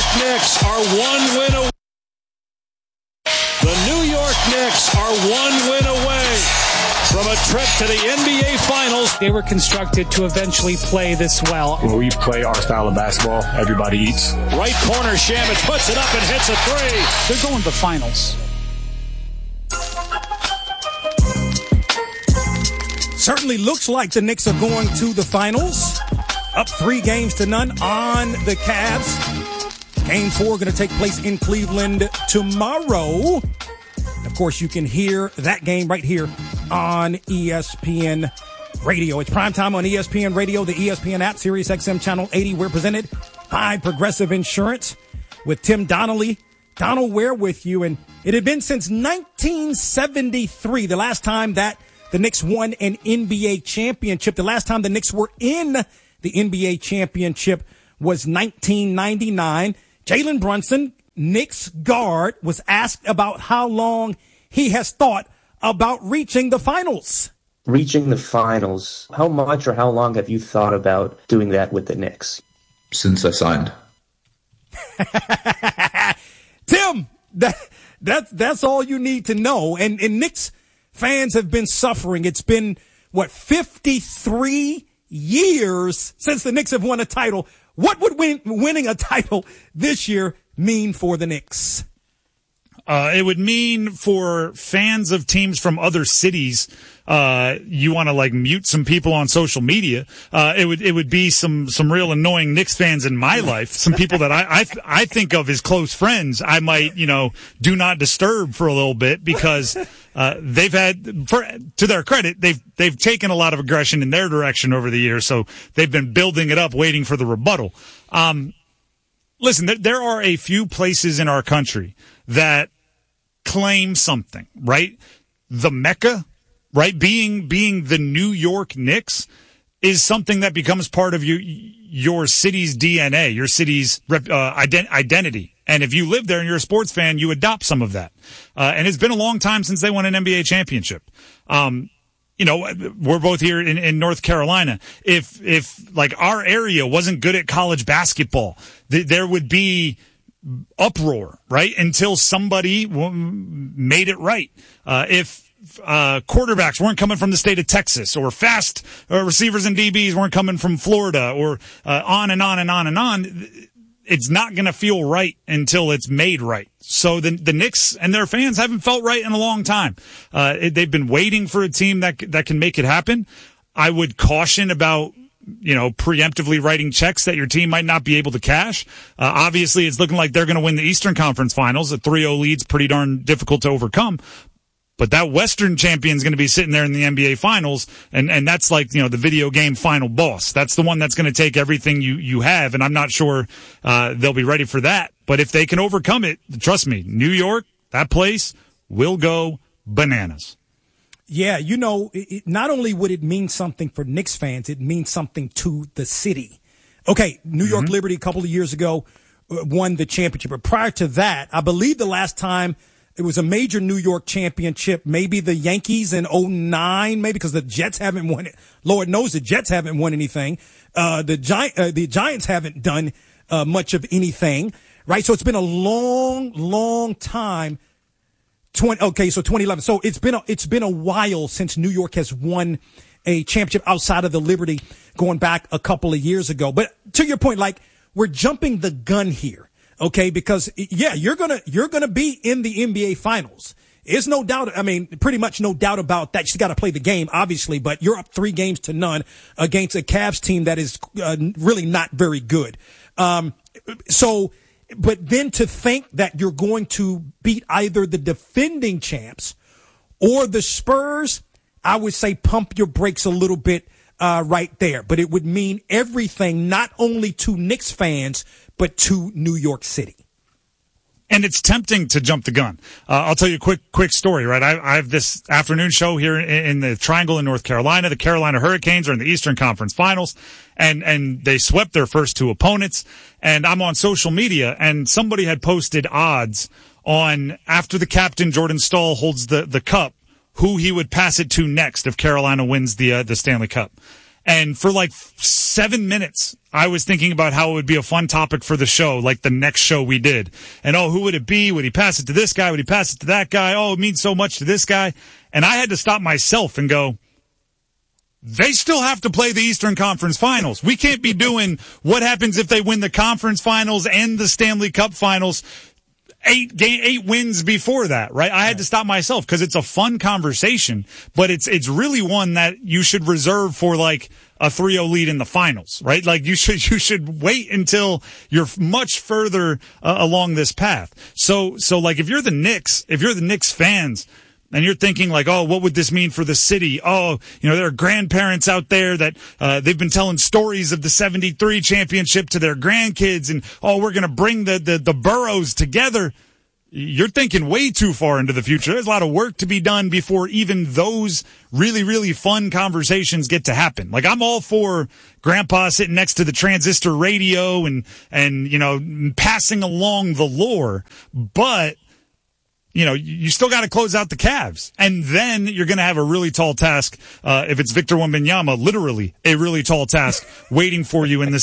Knicks are 1 win away. The New York Knicks are 1 win away from a trip to the NBA Finals. They were constructed to eventually play this well. When we play our style of basketball, everybody eats. Right corner, Shamet puts it up and hits a three. They're going to the finals. Certainly looks like the Knicks are going to the finals. Up 3-0 on the Cavs. Game 4 going to take place in Cleveland tomorrow. Of course, you can hear that game right here on ESPN Radio. It's primetime on ESPN Radio, the ESPN app, Sirius XM Channel 80. We're presented by Progressive Insurance with Tim Donnelly. Donald Ware with you. And it had been since 1973, the last time that the Knicks won an NBA championship. The last time the Knicks were in the NBA championship was 1999. Jalen Brunson, Knicks guard, was asked about how long he has thought about reaching the finals. Reaching the finals. How much or how long have you thought about doing that with the Knicks? Since I signed. Tim, that's all you need to know. And Knicks fans have been suffering. It's been, 53 years since the Knicks have won a title. What would winning a title this year mean for the Knicks? It would mean for fans of teams from other cities, you want to mute some people on social media. It would be some real annoying Knicks fans in my life. Some people that I think of as close friends. I might, do not disturb for a little bit because, they've had, to their credit, they've taken a lot of aggression in their direction over the years. So they've been building it up, waiting for the rebuttal. Listen, there are a few places in our country that claim something, right? The Mecca, right? Being the New York Knicks is something that becomes part of your city's DNA, your city's identity. And if you live there and you're a sports fan, you adopt some of that. And it's been a long time since they won an NBA championship. We're both here in North Carolina. If our area wasn't good at college basketball, there would be uproar, right? Until somebody made it right. If quarterbacks weren't coming from the state of Texas, or fast receivers and DBs weren't coming from Florida, or on and on and on and on, it's not going to feel right until it's made right. So the Knicks and their fans haven't felt right in a long time. They've been waiting for a team that can make it happen. I would caution about preemptively writing checks that your team might not be able to cash. Obviously, it's looking like they're going to win the Eastern Conference Finals. A 3-0 lead's pretty darn difficult to overcome. But that Western champion's going to be sitting there in the NBA Finals, and that's the video game final boss. That's the one that's going to take everything you have, and I'm not sure they'll be ready for that. But if they can overcome it, trust me, New York, that place, will go bananas. Yeah, not only would it mean something for Knicks fans, it means something to the city. Okay, New York Liberty a couple of years ago won the championship. But prior to that, I believe the last time it was a major New York championship, maybe the Yankees in 2009, maybe because the Jets haven't won it. Lord knows the Jets haven't won anything. The Giants haven't done much of anything, right? So it's been a long, long time. So 2011. So it's been a while since New York has won a championship outside of the Liberty, going back a couple of years ago. But to your point, we're jumping the gun here, okay? Because you're gonna be in the NBA Finals. There's no doubt. I mean, pretty much no doubt about that. You got to play the game, obviously, but you're up 3-0 against a Cavs team that is really not very good. But then to think that you're going to beat either the defending champs or the Spurs, I would say pump your brakes a little bit right there. But it would mean everything, not only to Knicks fans, but to New York City. And it's tempting to jump the gun. I'll tell you a quick story, right? I have this afternoon show here in the Triangle in North Carolina. The Carolina Hurricanes are in the Eastern Conference Finals, and they swept their first two opponents. And I'm on social media, and somebody had posted odds on, after the captain, Jordan Stahl, holds the cup, who he would pass it to next if Carolina wins the Stanley Cup. And for like 7 minutes, I was thinking about how it would be a fun topic for the show, like the next show we did. And, who would it be? Would he pass it to this guy? Would he pass it to that guy? Oh, it means so much to this guy. And I had to stop myself and go, they still have to play the Eastern Conference Finals. We can't be doing what happens if they win the Conference Finals and the Stanley Cup Finals 8 wins before that, right? I had to stop myself because it's a fun conversation, but it's really one that you should reserve for like a 3-0 lead in the finals, right? Like you should wait until you're much further along this path. So like if you're the Knicks fans, and you're thinking like, oh, what would this mean for the city? Oh, there are grandparents out there that they've been telling stories of the 73 championship to their grandkids, and we're going to bring the boroughs together. You're thinking way too far into the future. There's a lot of work to be done before even those really, really fun conversations get to happen. Like I'm all for grandpa sitting next to the transistor radio and passing along the lore, but you still got to close out the Cavs. And then you're going to have a really tall task, if it's Victor Wembanyama, literally a really tall task waiting for you in the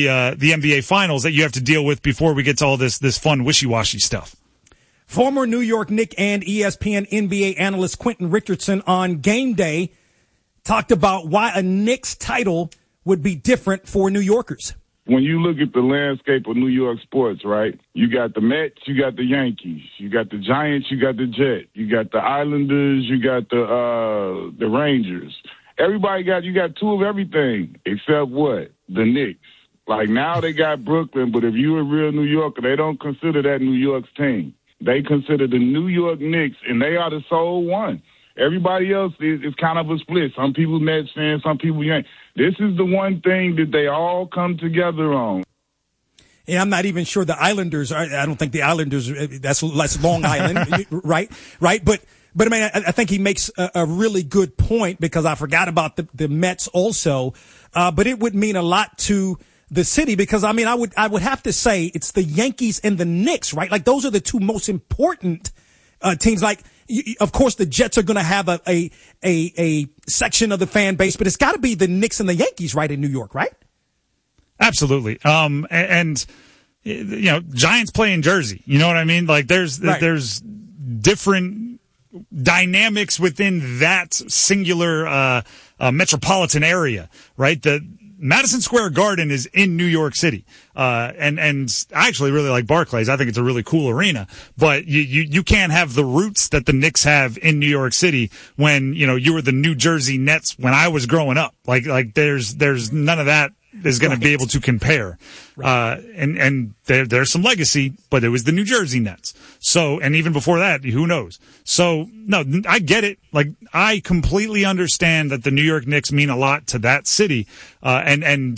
NBA Finals that you have to deal with before we get to all this fun wishy-washy stuff. Former New York Knicks and ESPN NBA analyst Quentin Richardson on Game Day talked about why a Knicks title would be different for New Yorkers. When you look at the landscape of New York sports, right, you got the Mets, you got the Yankees, you got the Giants, you got the Jets, you got the Islanders, you got the Rangers. You got two of everything except what? The Knicks. Like now they got Brooklyn, but if you're a real New Yorker, they don't consider that New York's team. They consider the New York Knicks, and they are the sole one. Everybody else is kind of a split. Some people Mets fans, some people Yankees. This is the one thing that they all come together on. Yeah, I'm not even sure the Islanders are. I don't think the Islanders, that's Long Island, right? But I mean, I think he makes a really good point because I forgot about the Mets also. But it would mean a lot to the city because, I mean, I would have to say it's the Yankees and the Knicks, right? Like those are the two most important teams. Like, of course, the Jets are going to have a section of the fan base, but it's got to be the Knicks and the Yankees, right, in New York, right? Absolutely. And Giants play in Jersey. You know what I mean? Like there's different dynamics within that singular metropolitan area, right? The Madison Square Garden is in New York City. And I actually really like Barclays. I think it's a really cool arena, but you can't have the roots that the Knicks have in New York City when, you were the New Jersey Nets when I was growing up. Like there's none of that is going to be able to compare. Right. And there's some legacy, but it was the New Jersey Nets. So, and even before that, who knows? So, no, I get it. Like, I completely understand that the New York Knicks mean a lot to that city. And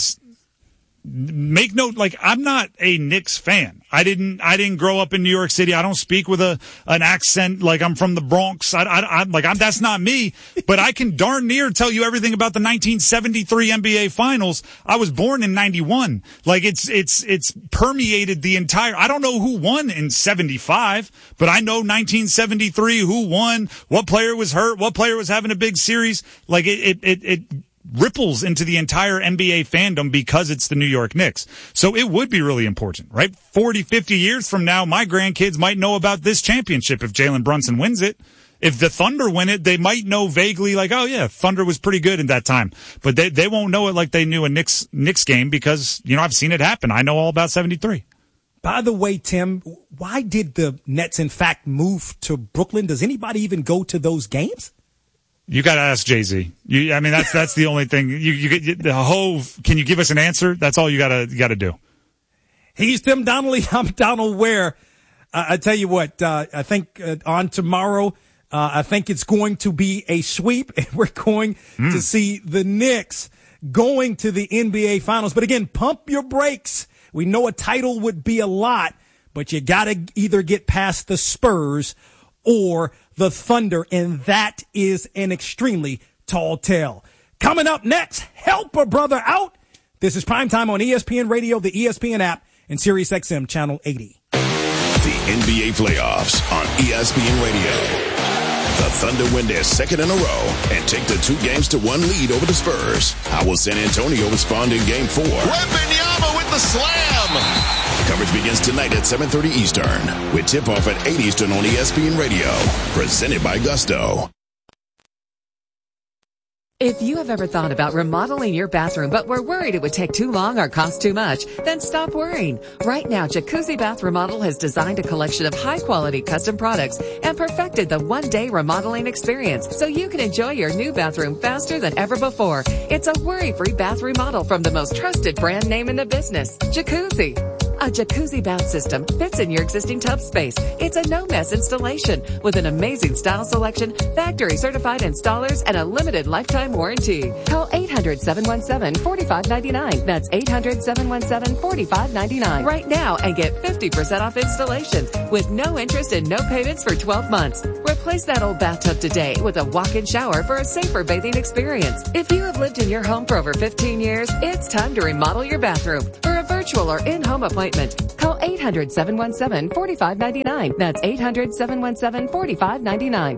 make note, like, I'm not a Knicks fan. I didn't grow up in New York City. I don't speak with an accent like I'm from the Bronx. That's not me, but I can darn near tell you everything about the 1973 NBA Finals. I was born in 91. Like it's permeated the entire, I don't know who won in 75, but I know 1973, who won, what player was hurt, what player was having a big series. Like it ripples into the entire NBA fandom because it's the New York Knicks. So it would be really important, right? 40, 50 years from now, my grandkids might know about this championship if Jalen Brunson wins it. If the Thunder win it, they might know vaguely like, oh yeah, Thunder was pretty good in that time. But they won't know it like they knew a Knicks game because, I've seen it happen. I know all about 73. By the way, Tim, why did the Nets in fact move to Brooklyn? Does anybody even go to those games? You got to ask Jay-Z. That's the only thing. The Hove. Can you give us an answer? That's all you got to do. He's Tim Donnelly. I'm Donald Ware. I tell you what. I think on tomorrow, I think it's going to be a sweep, and we're going to see the Knicks going to the NBA Finals. But again, pump your brakes. We know a title would be a lot, but you got to either get past the Spurs or the Thunder, and that is an extremely tall tale. Coming up next, help a brother out. This is Primetime on ESPN Radio, the ESPN app, and SiriusXM Channel 80. The NBA playoffs on ESPN Radio. The Thunder win their second in a row and take the 2-1 lead over the Spurs. How will San Antonio respond in Game 4? Wembanyama with the slam. Coverage begins tonight at 7:30 Eastern with tip-off at 8 Eastern on ESPN Radio. Presented by Gusto. If you have ever thought about remodeling your bathroom but were worried it would take too long or cost too much, then stop worrying. Right now, Jacuzzi Bath Remodel has designed a collection of high-quality custom products and perfected the one-day remodeling experience so you can enjoy your new bathroom faster than ever before. It's a worry-free bath remodel from the most trusted brand name in the business, Jacuzzi. A jacuzzi bath system fits in your existing tub space. It's a no-mess installation with an amazing style selection, factory-certified installers, and a limited lifetime warranty. Call 800-717-4599. That's 800-717-4599 right now and get 50% off installations with no interest and no payments for 12 months. Replace that old bathtub today with a walk-in shower for a safer bathing experience. If you have lived in your home for over 15 years, it's time to remodel your bathroom. For a virtual or in-home appointment, call 800-717-4599. That's 800-717-4599.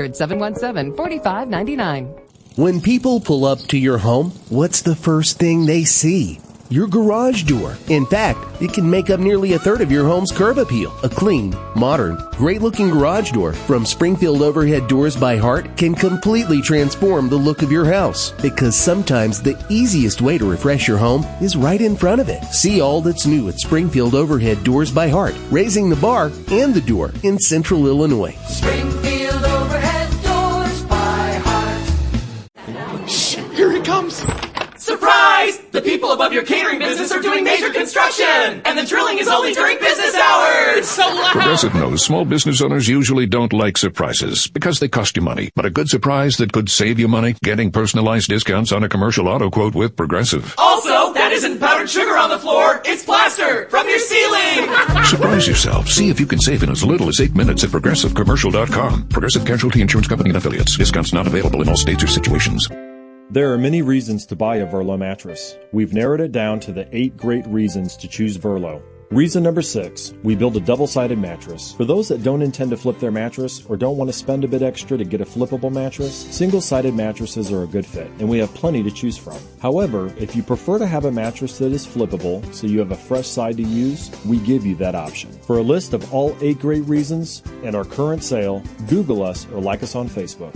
800-717-4599. When people pull up to your home, what's the first thing they see? Your garage door. In fact, it can make up nearly a third of your home's curb appeal. A clean, modern, great-looking garage door from Springfield Overhead Doors by Heart can completely transform the look of your house. Because sometimes the easiest way to refresh your home is right in front of it. See all that's new at Springfield Overhead Doors by Heart, raising the bar and the door in Central Illinois. Springfield Overhead Doors by Heart. Shh, here he comes. Surprise! The people above your catering business are doing major construction! And the drilling is only during business hours! So loud! Progressive knows small business owners usually don't like surprises because they cost you money. But a good surprise that could save you money? Getting personalized discounts on a commercial auto quote with Progressive. Also, that isn't powdered sugar on the floor, it's plaster from your ceiling! Surprise yourself. See if you can save in as little as 8 minutes at ProgressiveCommercial.com. Progressive Casualty Insurance Company and Affiliates. Discounts not available in all states or situations. There are many reasons to buy a Verlo mattress. We've narrowed it down to the 8 great reasons to choose Verlo. Reason number 6, we build a double-sided mattress. For those that don't intend to flip their mattress or don't want to spend a bit extra to get a flippable mattress, single-sided mattresses are a good fit, and we have plenty to choose from. However, if you prefer to have a mattress that is flippable so you have a fresh side to use, we give you that option. For a list of all 8 great reasons and our current sale, Google us or like us on Facebook.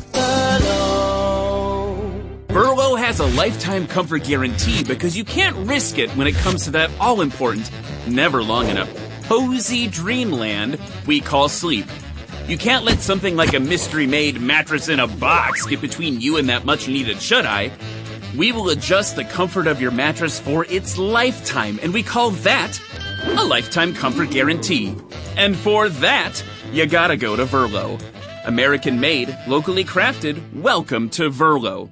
Verlo has a lifetime comfort guarantee because you can't risk it when it comes to that all-important, never long enough, cozy dreamland we call sleep. You can't let something like a mystery-made mattress in a box get between you and that much-needed shut-eye. We will adjust the comfort of your mattress for its lifetime, and we call that a lifetime comfort guarantee. And for that, you gotta go to Verlo. American-made, locally crafted, welcome to Verlo.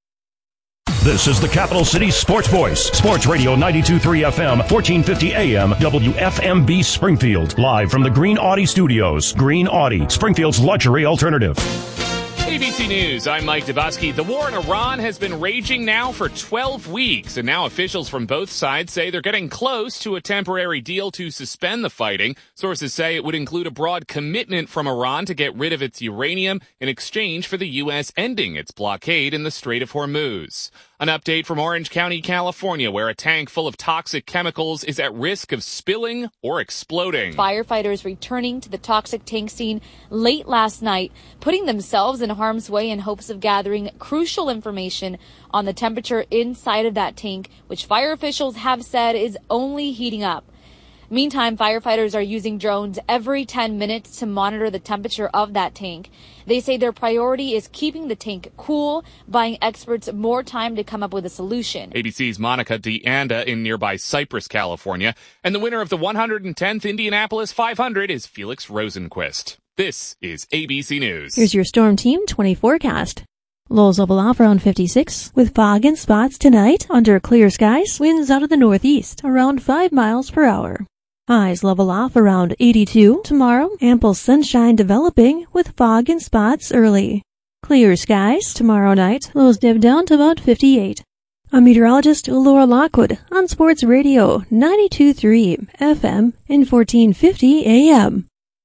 This is the Capital City Sports Voice. Sports Radio 92.3 FM, 1450 AM, WFMB Springfield. Live from the Green Audi Studios. Green Audi, Springfield's luxury alternative. ABC News, I'm Mike Dubosky. The war in Iran has been raging now for 12 weeks, and now officials from both sides say they're getting close to a temporary deal to suspend the fighting. Sources say it would include a broad commitment from Iran to get rid of its uranium in exchange for the U.S. ending its blockade in the Strait of Hormuz. An update from Orange County, California, where a tank full of toxic chemicals is at risk of spilling or exploding. Firefighters returning to the toxic tank scene late last night, putting themselves in harm's way in hopes of gathering crucial information on the temperature inside of that tank, which fire officials have said is only heating up. Meantime, firefighters are using drones every 10 minutes to monitor the temperature of that tank. They say their priority is keeping the tank cool, buying experts more time to come up with a solution. ABC's Monica DeAnda in nearby Cypress, California. And the winner of the 110th Indianapolis 500 is Felix Rosenquist. This is ABC News. Here's your Storm Team 20 forecast. Lows level off around 56 with fog and spots tonight under clear skies. Winds out of the northeast around 5 miles per hour. Highs level off around 82 tomorrow. Ample sunshine developing with fog and spots early. Clear skies tomorrow night. Lows dip down to about 58. I'm meteorologist Laura Lockwood on Sports Radio 92.3 FM and 1450 AM.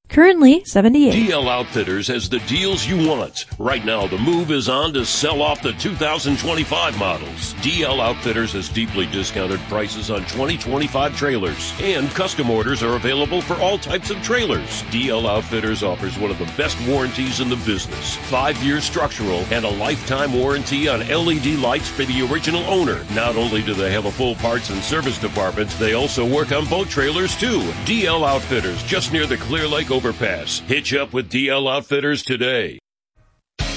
Currently 78. DL Outfitters has the deals you want. Right now, the move is on to sell off the 2025 models. DL Outfitters has deeply discounted prices on 2025 trailers, and custom orders are available for all types of trailers. DL Outfitters offers one of the best warranties in the business. 5-year structural and a lifetime warranty on LED lights for the original owner. Not only do they have a full parts and service department, they also work on boat trailers too. DL Outfitters, just near the Clear Lake overpass. Hitch up with DL Outfitters today.